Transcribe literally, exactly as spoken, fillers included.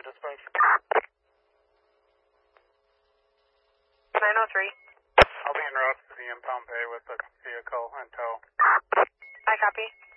Highway Dispatch. nine oh three. I'll be en route to the impound bay with the vehicle in tow. I copy.